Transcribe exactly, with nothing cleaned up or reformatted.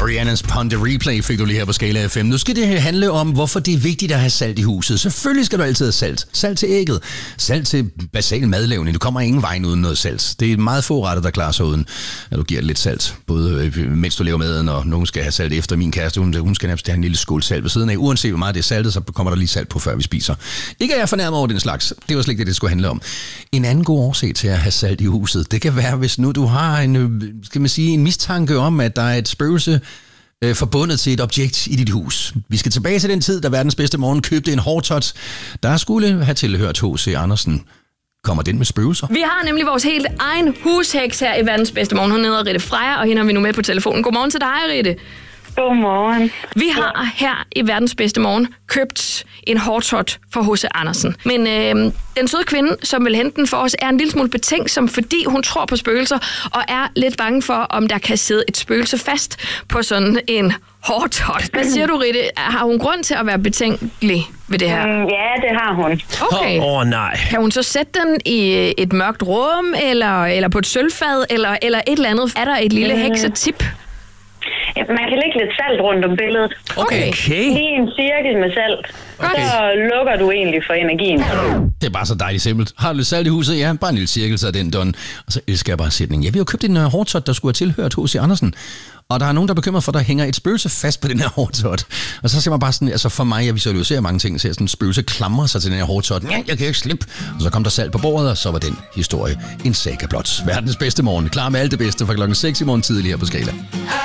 Rihannas Pon de Replay fik du lige her på Skala F M. Nu skal det handle om, hvorfor det er vigtigt at have salt i huset. Selvfølgelig skal du altid have salt. Salt til ægget. Salt til basal madlavning. Du kommer ingen vej uden noget salt. Det er meget få retter, der klarer sig uden, at du giver lidt salt. Både mens du laver maden, og nogen skal have salt efter. Min kæreste, hun, hun skal nærmest have en lille skål salt ved siden af. Uanset hvor meget det er saltet, så kommer der lige salt på, før vi spiser. Ikke at jeg er fornærmet over den slags. Det var slet ikke det, det skulle handle om. En anden god årsag til at have salt i huset, det kan være, hvis nu du har en, skal man sige, en mistanke om, at der er et spøgelse øh, forbundet til et objekt i dit hus. Vi skal tilbage til den tid, da verdens bedste morgen købte en hårtot, der skulle have tilhørt H C Andersen. Kommer den med spøgelser? Vi har nemlig vores helt egen husheks her i verdens bedste morgen. Hun hedder Ritte Freja, og hende har vi nu med på telefonen. Godmorgen til dig, Ritte. Godmorgen. Vi har her i verdens bedste morgen købt en hårtot for H C Andersen. Men øh, den søde kvinde, som vil hente den for os, er en lille smule betænksom, fordi hun tror på spøgelser, og er lidt bange for, om der kan sidde et spøgelse fast på sådan en hårtot. Hvad siger du, Ritte? Har hun grund til at være betænkelig ved det her? Mm, ja, det har hun. Okay. Åh, oh, nej. Kan hun så sætte den i et mørkt rum, eller, eller på et sølvfad, eller, eller et eller andet? Er der et lille Mm. heksetip? Ja, man kan lægge lidt salt rundt om billedet. Okay. Okay. Lige en cirkel med salt. Okay. Så lukker du egentlig for energien. Det er bare så dejligt simpelt. Har du lidt salt i huset? Ja, bare en lille cirkel, så er den done. Og så elsker jeg bare sætningen. Ja, vi har jo købt en uh, hårtot, der skulle have tilhørt H C Andersen. Og der er nogen, der er bekymret for, at der hænger et spøgelse fast på den her hårtot. Og så ser man bare sådan, altså for mig, jeg visualiserer mange ting, så sådan en spøgelse klamrer sig til den her hårtot. Ja, jeg kan ikke slippe. Og så kom der salt på bordet, og så var den historie en saga blot. Verdens bedste morgen. Klar med alt det bedste fra klokken seks i morgen tidlig her på Skala.